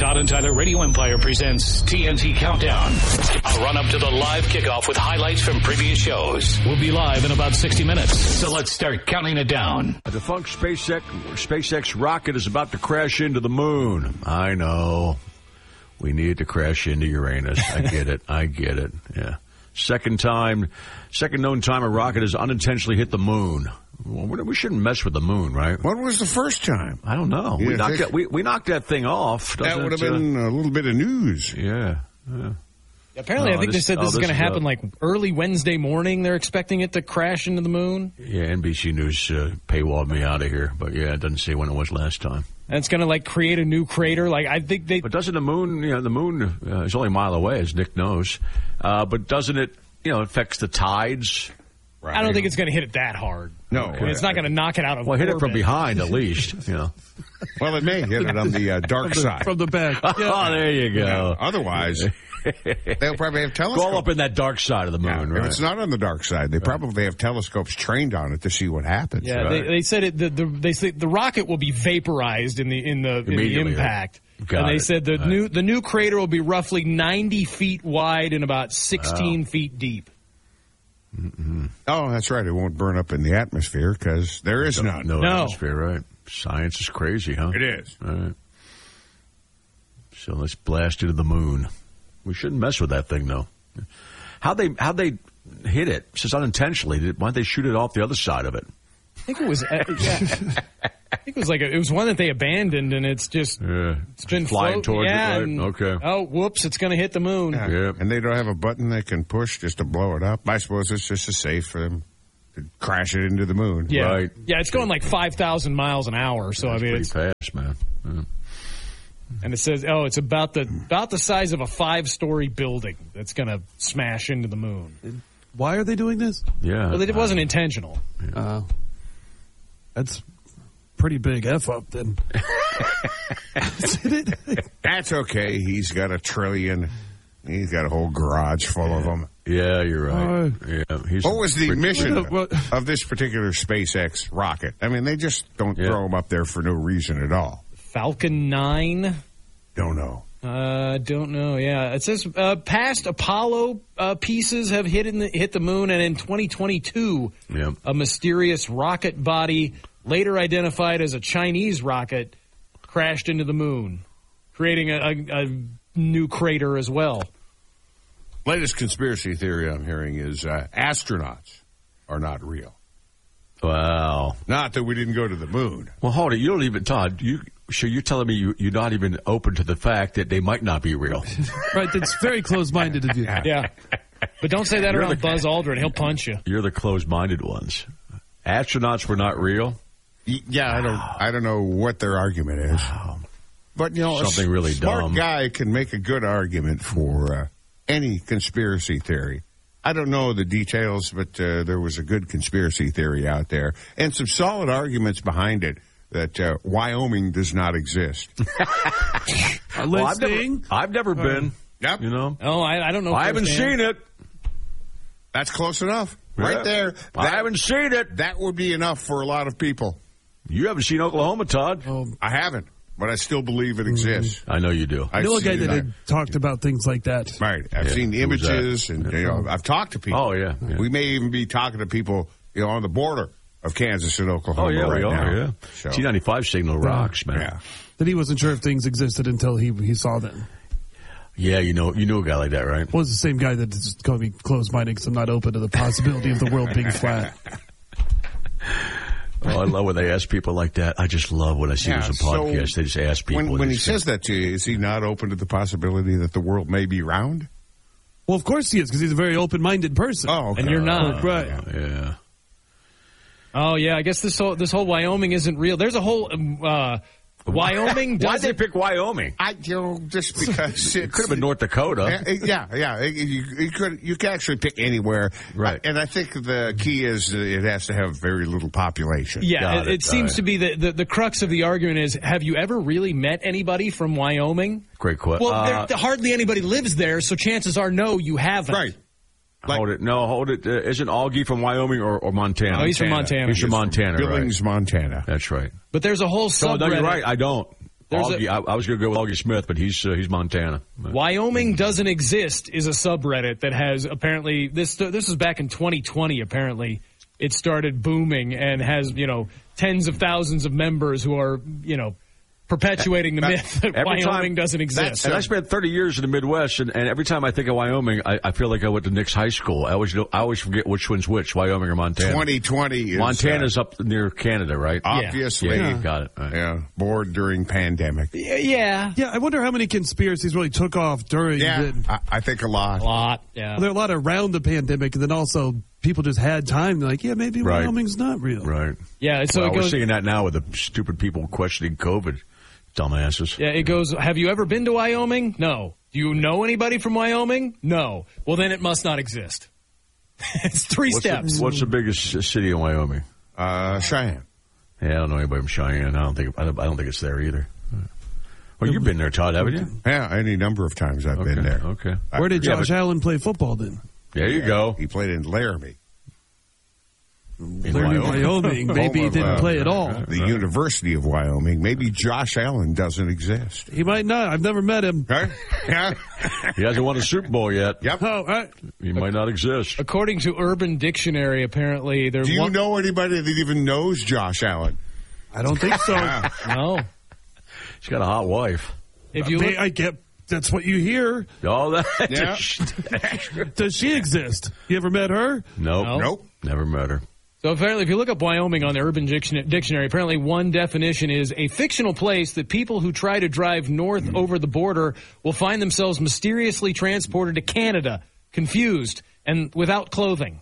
Todd and Tyler Radio Empire presents TNT Countdown. A run-up to the live kickoff with highlights from previous shows. We'll be live in about 60 minutes, so let's start counting it down. A defunct SpaceX rocket is about to crash into the moon. I know. We need to crash into Uranus. I get it. Yeah. Second known time a rocket has unintentionally hit the moon. Well, we shouldn't mess with the moon, right? When was the first time? I don't know. Yeah, we knocked that thing off. That would have been a little bit of news. Yeah. Apparently, I think they said this is going to happen like early Wednesday morning. They're expecting it to crash into the moon. Yeah, NBC News paywalled me out of here. But, yeah, it doesn't say when it was last time. And it's going to, like, create a new crater. Like, I think they... But doesn't the moon, the moon is only a mile away, as Nick knows. But doesn't it, affects the tides? Right. I don't think it's going to hit it that hard. No. I mean, it's not going to knock it out of orbit. Hit it from behind, at least. Well, it may hit it on the dark side. From the back. Yeah. Oh, there you go. Otherwise, they'll probably have telescopes. Go up in that dark side of the moon, right? If it's not on the dark side, they probably have telescopes trained on it to see what happens. Yeah, right? they said they say the rocket will be vaporized in the impact. And they said the new crater will be roughly 90 feet wide and about 16 feet deep. Mm-hmm. Oh, that's right. It won't burn up in the atmosphere because there is none. No atmosphere, right? Science is crazy, huh? It is. All right. So let's blast into the moon. We shouldn't mess with that thing, though. How'd they hit it? Just unintentionally. Why'd they shoot it off the other side of it? I think it was. I think it was one that they abandoned, and it's just it's been flying towards it. Right? And, okay. Oh, whoops! It's going to hit the moon. Yeah. And they don't have a button they can push just to blow it up. I suppose it's just as safe for them to crash it into the moon. Yeah, right. Yeah. It's going like 5,000 miles an hour. So that's it's pretty fast, man. Yeah. And it says, it's about the size of a 5-story building that's going to smash into the moon. Why are they doing this? Yeah. Well, it wasn't intentional. That's pretty big F up then. That's okay. He's got $1 trillion. He's got a whole garage full of them. Yeah, you're right. What was the mission of this particular SpaceX rocket? I mean, they just don't throw them up there for no reason at all. Falcon 9? Don't know. Don't know. Yeah, it says past Apollo pieces have hit the moon, and in 2022, a mysterious rocket body, later identified as a Chinese rocket, crashed into the moon, creating a new crater as well. Latest conspiracy theory I'm hearing is astronauts are not real. Wow. Not that we didn't go to the moon. Well, hold it. You don't even, Todd, you're telling me you're not even open to the fact that they might not be real. Right, that's very close-minded of you. Yeah. But don't say that around Buzz Aldrin. He'll punch you. You're the closed-minded ones. Astronauts were not real? Yeah, I don't know what their argument is. Wow. But, something really smart dumb. Guy can make a good argument for any conspiracy theory. I don't know the details, but there was a good conspiracy theory out there and some solid arguments behind it that Wyoming does not exist. I've never been. Yep. Oh, I don't know. I haven't seen it. That's close enough. Right there. I haven't seen it. That would be enough for a lot of people. You haven't seen Oklahoma, Todd? I haven't, but I still believe it exists. I know you do. I know a guy that had talked about things like that. Right. I've seen the images, and I've talked to people. Oh, yeah. We may even be talking to people on the border of Kansas and Oklahoma right now. Yeah. So. T95 signal rocks, man. Yeah. That he wasn't sure if things existed until he saw them. Yeah, you know a guy like that, right? Well, it's the same guy that just called me closed-minded because I'm not open to the possibility of the world being flat. Oh, I love when they ask people like that. I just love when I see those podcasts. They just ask people. When he says that to you, is he not open to the possibility that the world may be round? Well, of course he is, because he's a very open-minded person. Oh, okay. And you're not. Right. Yeah. Oh, yeah, I guess this whole Wyoming isn't real. There's a whole Wyoming. Why'd they pick Wyoming? Just because it could have been North Dakota. Yeah. You could actually pick anywhere, right? And I think the key is it has to have very little population. Yeah, it seems to be the crux of the argument is: have you ever really met anybody from Wyoming? Great question. Well, hardly anybody lives there, so chances are no, you haven't. Right. Hold it. Isn't Augie from Wyoming or Montana? Oh, he's from Montana. He's from Montana, Billings, right? Montana. That's right. But there's a whole subreddit. No, you're right. I don't. Augie, I was going to go with Augie Smith, but he's Montana. Wyoming doesn't exist is a subreddit that has apparently this was back in 2020. Apparently, it started booming and has tens of thousands of members who are perpetuating the myth that Wyoming doesn't exist. And I spent 30 years in the Midwest, and every time I think of Wyoming, I feel like I went to Nick's high school. I always forget which one's which, Wyoming or Montana. 2020 is... Montana's up near Canada, right? Obviously. Yeah, got it. Right. Yeah, bored during pandemic. Yeah. Yeah, I wonder how many conspiracies really took off during I think a lot. Yeah. Well, there are a lot around the pandemic, and then also people just had time. Like, maybe Wyoming's not real. Right. Yeah, so we're seeing that now with the stupid people questioning COVID. Dumbasses. Yeah, it goes, have you ever been to Wyoming? No. Do you know anybody from Wyoming? No. Well, then it must not exist. It's three steps. What's the biggest city in Wyoming? Cheyenne. Yeah, I don't know anybody from Cheyenne. I don't think it's there either. Well, you've been there, Todd, haven't you? Yeah, any number of times I've been there. Okay. Where did Josh Allen play football then? There you go. He played in Laramie. In Wyoming. Maybe he didn't play at all. The University of Wyoming. Maybe Josh Allen doesn't exist. He might not. I've never met him. Okay. Yeah. He hasn't won a Super Bowl yet. Yep. Oh, right. He might not exist. According to Urban Dictionary, apparently there. Do you know anybody that even knows Josh Allen? I don't think so. No. He's got a hot wife. If you look, I get that's what you hear. Oh, that. Yeah. Does she exist? You ever met her? Nope. Never met her. So apparently, if you look up Wyoming on the Urban Dictionary, apparently one definition is a fictional place that people who try to drive north over the border will find themselves mysteriously transported to Canada, confused and without clothing.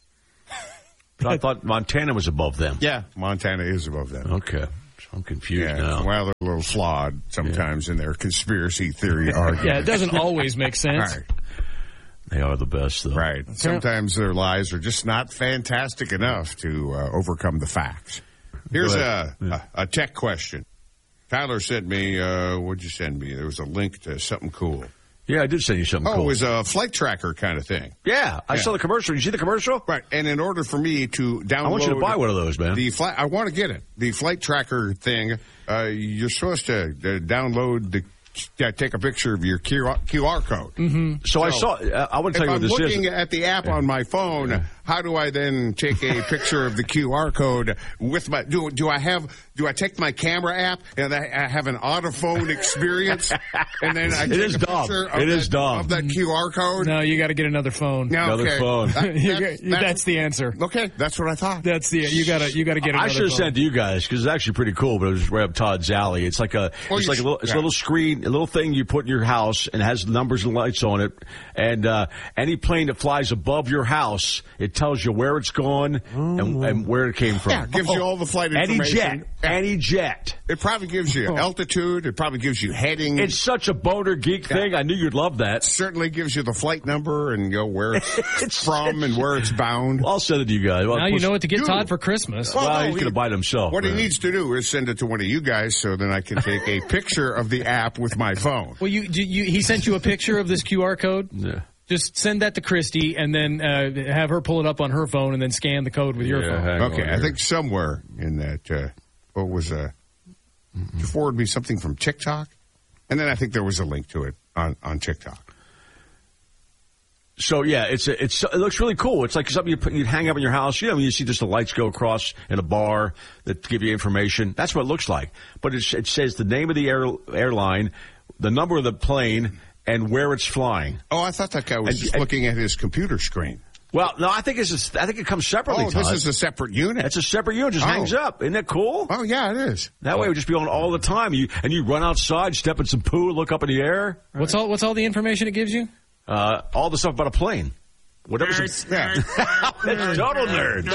But I thought Montana was above them. Yeah, Montana is above them. Okay. So I'm confused now. Well, they're a little flawed sometimes in their conspiracy theory argument. Yeah, it doesn't always make sense. Right. They are the best, though. Right. Sometimes their lies are just not fantastic enough to overcome the facts. Here's a tech question. Tyler sent me, what'd you send me? There was a link to something cool. Yeah, I did send you something cool. Oh, it was a flight tracker kind of thing. Yeah, I saw the commercial. Did you see the commercial? Right. And in order for me to download... I want you to buy one of those, man. I want to get it. The flight tracker thing, you're supposed to download take a picture of your QR code. Mm-hmm. So I saw. I want to tell you what this is. If I'm looking at the app on my phone, how do I then take a picture of the QR code with my? Do I take my camera app and I have an autophone experience, and then I take a picture of that QR code? No, you got to get another phone. No, another phone. That's the answer. Okay, that's what I thought. You got to get another phone. I should have sent it to you guys because it's actually pretty cool, but it was right up Todd's alley. It's like a little screen, a little thing you put in your house, and it has numbers and lights on it. And any plane that flies above your house, it tells you where it's going and where it came from. Yeah, it gives you all the flight information. Any jet. It probably gives you altitude. It probably gives you heading. It's such a boner geek thing. I knew you'd love that. It certainly gives you the flight number and where it's from and where it's bound. Well, I'll send it to you guys. Now you know what to get Todd for Christmas. Well, he's going to buy it himself. What he needs to do is send it to one of you guys so then I can take a picture of the app with my phone. Well, he sent you a picture of this QR code? Yeah. Just send that to Christy and then have her pull it up on her phone and then scan the code with your phone. Okay, I think somewhere in that, you forward me something from TikTok? And then I think there was a link to it on TikTok. So, yeah, it looks really cool. It's like something you'd hang up in your house. You know, when you see just the lights go across in a bar that give you information. That's what it looks like. But it says the name of the airline, the number of the plane, and where it's flying. Oh, I thought that guy was just looking at his computer screen. Well, no, I think it comes separately. Oh, this is a separate unit. It's a separate unit. It just hangs up. Isn't that cool? Oh, yeah, it is. That way it would just be on all the time. You run outside, step in some poo, look up in the air. Right. What's all the information it gives you? All the stuff about a plane. Whatever. Nerd. Total nerd.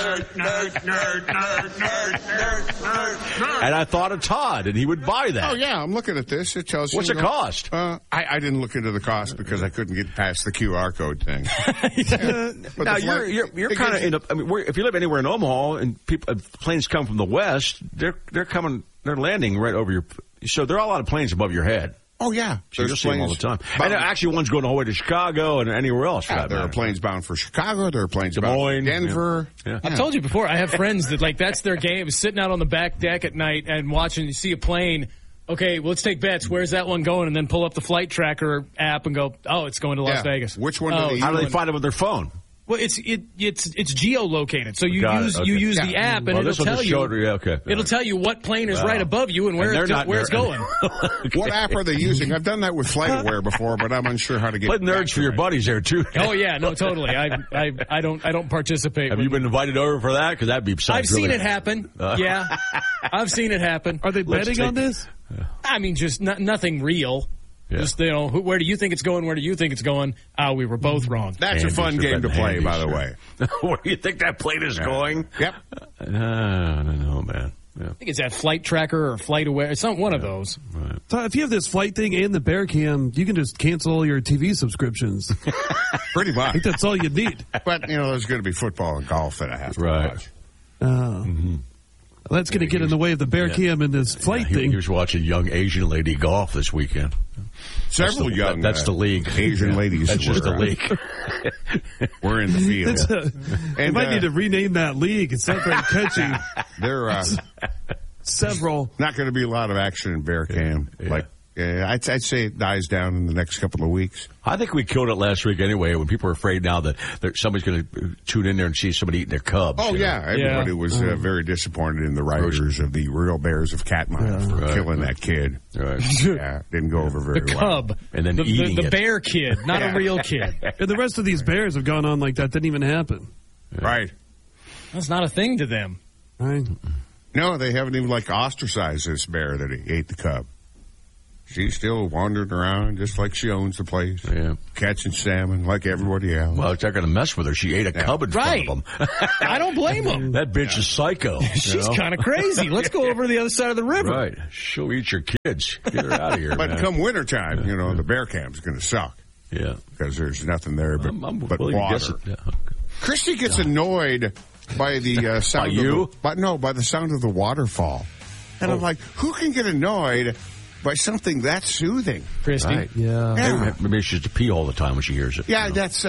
And I thought of Todd, and he would buy that. Oh, yeah, I'm looking at this. It tells you. What's it cost? I didn't look into the cost because I couldn't get past the QR code thing. Now, you're kind of in a, I mean, if you live anywhere in Omaha and planes come from the west, they're landing right over your, so there are a lot of planes above your head. Oh, yeah. So you'll see them all the time. And actually, one's going all the way to Chicago and anywhere else. Yeah, there are planes bound for Chicago. There are planes bound for Denver. Yeah. I've told you before, I have friends that, that's their game, sitting out on the back deck at night and see a plane Okay, well, let's take bets. Where's that one going? And then pull up the flight tracker app and go, oh, it's going to Las Vegas. Which one? How do they find it with their phone? Well, it's geolocated, so you use the app, and it'll tell you. It'll tell you what plane is right above you and where it's going. What app are they using? I've done that with FlightAware before, but I'm unsure how to get. But nerds for your buddies there too. Oh yeah, no, totally. I don't participate. Have you been invited over for that? Because that'd be. I've seen it happen. Yeah, I've seen it happen. Are they betting on this? I mean, just nothing real. Yeah. Just, where do you think it's going? Where do you think it's going? We were both wrong. That's a fun game to play, by the way. Where do you think that plane is going? Yep. I don't know, man. Yeah. I think it's that Flight Tracker or FlightAware. It's not one of those. Right. So if you have this flight thing and the Bear Cam, you can just cancel your TV subscriptions. Pretty much. I think that's all you need. But, there's going to be football and golf that I have to watch. That's going to get in the way of the Bear Cam and this flight thing. He was watching young Asian lady golf this weekend. Several young. That's the league. Asian ladies. That's just the league. We're in the field. You might need to rename that league. It's not very catchy. There several. Not going to be a lot of action in Bear Cam. I'd say it dies down in the next couple of weeks. I think we killed it last week anyway when people are afraid now that somebody's going to tune in there and see somebody eating their cubs. Oh, yeah. Everybody was very disappointed in the writers of the Real Bears of Katmai for killing that kid. Right. Yeah, didn't go over very well. The cub. And then the bear kid, not a real kid. And the rest of these bears have gone on like that. Didn't even happen. Yeah. Right. That's not a thing to them. Right. No, they haven't even ostracized this bear that he ate the cub. She's still wandering around just like she owns the place. Yeah. Catching salmon like everybody else. Well, it's not going to mess with her. She ate a cub in front of him. I don't blame him. That bitch is psycho. She's kind of crazy. Let's go over to the other side of the river. Right. She'll eat your kids. Get her out of here, But man. come wintertime, the bear camp's going to suck. Yeah. Because there's nothing there but water. Yeah. Christy gets annoyed by the sound by the sound of the waterfall. And I'm like, who can get annoyed by something that soothing? Christy. Right. Yeah. Maybe she has to pee all the time when she hears it. Yeah, that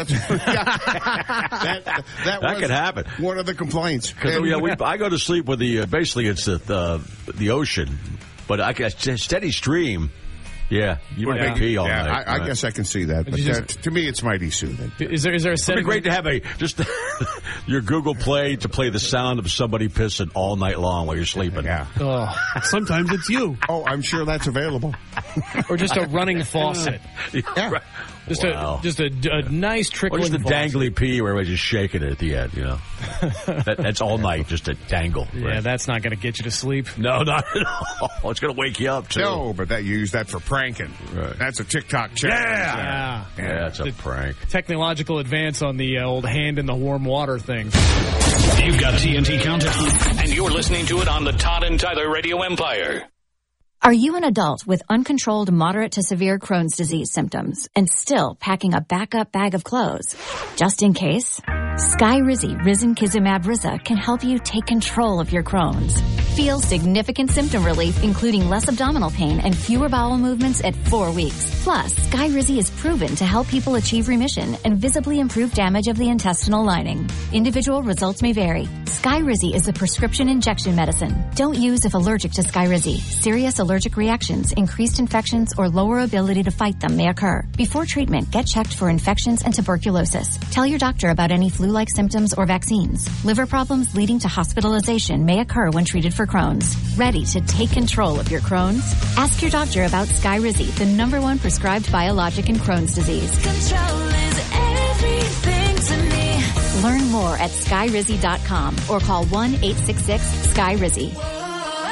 could happen. One of the complaints. I go to sleep with basically it's the ocean, but I get a steady stream. Yeah, you might pee all night. I guess I can see that. But to me, it's mighty soothing. Is there a setting? It'd be great to have your Google Play to play the sound of somebody pissing all night long while you're sleeping. Yeah. Sometimes it's you. Oh, I'm sure that's available. Or just a running faucet. Yeah. Just a nice trickling. Or just a faucet. dangly pee where everybody's just shaking it at the end. That's all night, just a dangle. Yeah, right? That's not going to get you to sleep. No, not at all. It's going to wake you up too. No, but you use that for pranking. Right. That's a TikTok challenge. Yeah, it's a prank. Technological advance on the old hand in the warm water thing. You've got TNT Countdown, and you're listening to it on the Todd and Tyler Radio Empire. Are you an adult with uncontrolled moderate to severe Crohn's disease symptoms and still packing a backup bag of clothes? Just in case, Skyrizi Risankizumab Riza can help you take control of your Crohn's. Feel significant symptom relief, including less abdominal pain and fewer bowel movements at 4 weeks. Plus, Skyrizi is proven to help people achieve remission and visibly improve damage of the intestinal lining. Individual results may vary. Skyrizi is a prescription injection medicine. Don't use if allergic to Skyrizi. Serious allergic reactions, increased infections, or lower ability to fight them may occur. Before treatment, get checked for infections and tuberculosis. Tell your doctor about any flu-like symptoms or vaccines. Liver problems leading to hospitalization may occur when treated for Crohn's. Ready to take control of your Crohn's? Ask your doctor about Skyrizi, the #1 prescribed biologic in Crohn's disease. Control is everything to me. Learn more at Skyrizi.com or call 1-866-SKYRIZI.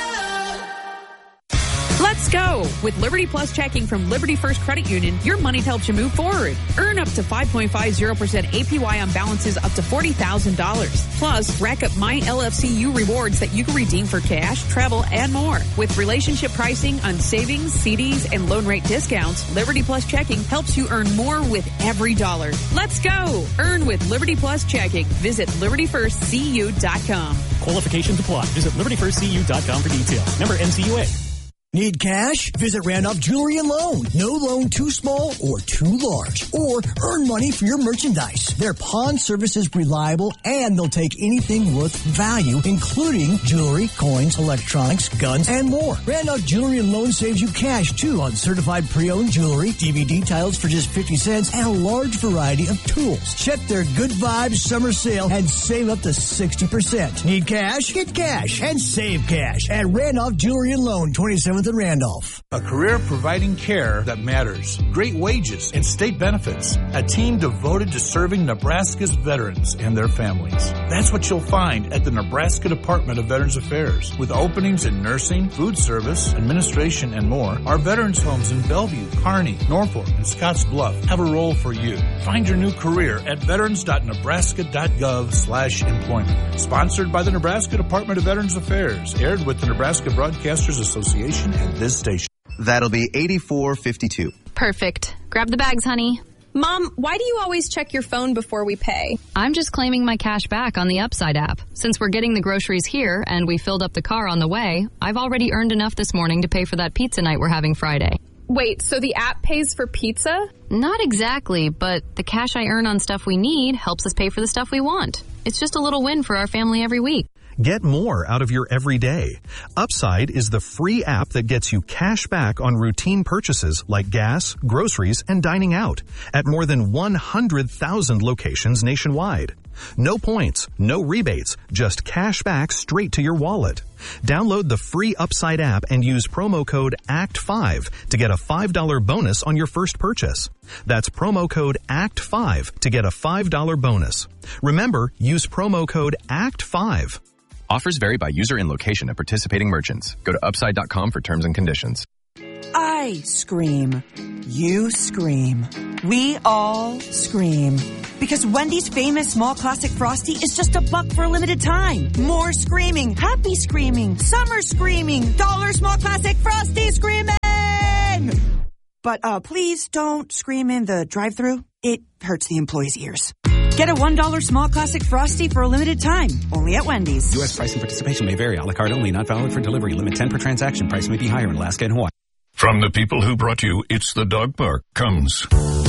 Let's go! With Liberty Plus checking from Liberty First Credit Union, your money helps you move forward. Earn up to 5.50% APY on balances up to $40,000. Plus, rack up My LFCU rewards that you can redeem for cash, travel, and more. With relationship pricing on savings, CDs, and loan rate discounts, Liberty Plus checking helps you earn more with every dollar. Let's go! Earn with Liberty Plus checking. Visit LibertyFirstCU.com. Qualifications apply. Visit LibertyFirstCU.com for details. Member NCUA. Need cash? Visit Randolph Jewelry and Loan. No loan too small or too large. Or earn money for your merchandise. Their pawn service is reliable and they'll take anything worth value, including jewelry, coins, electronics, guns, and more. Randolph Jewelry and Loan saves you cash, too, on certified pre-owned jewelry, DVD titles for just 50 cents, and a large variety of tools. Check their Good Vibes summer sale and save up to 60%. Need cash? Get cash and save cash at Randolph Jewelry and Loan, 27th and Randolph. A career providing care that matters, great wages and state benefits. A team devoted to serving Nebraska's veterans and their families. That's what you'll find at the Nebraska Department of Veterans Affairs. With openings in nursing, food service, administration, and more, our veterans homes in Bellevue, Kearney, Norfolk, and Scotts Bluff have a role for you. Find your new career at veterans.nebraska.gov/employment. Sponsored by the Nebraska Department of Veterans Affairs. Aired with the Nebraska Broadcasters Association and this station. That'll be $84.52. Perfect. Grab the bags, honey. Mom, why do you always check your phone before we pay? I'm just claiming my cash back on the Upside app. Since we're getting the groceries here and we filled up the car on the way, I've already earned enough this morning to pay for that pizza night we're having Friday. Wait, so the app pays for pizza? Not exactly, but the cash I earn on stuff we need helps us pay for the stuff we want. It's just a little win for our family every week. Get more out of your everyday. Upside is the free app that gets you cash back on routine purchases like gas, groceries, and dining out at more than 100,000 locations nationwide. No points, no rebates, just cash back straight to your wallet. Download the free Upside app and use promo code ACT5 to get a $5 bonus on your first purchase. That's promo code ACT5 to get a $5 bonus. Remember, use promo code ACT5. Offers vary by user and location at participating merchants. Go to upside.com for terms and conditions. I scream. You scream. We all scream. Because Wendy's famous small classic Frosty is just $1 for a limited time. More screaming, happy screaming, summer screaming, dollar small classic Frosty screaming! But please don't scream in the drive-thru. It hurts the employees' ears. Get a $1 small classic Frosty for a limited time. Only at Wendy's. U.S. price and participation may vary. A la carte only. Not valid for delivery. Limit 10 per transaction. Price may be higher in Alaska and Hawaii. From the people who brought you It's the Dog Park comes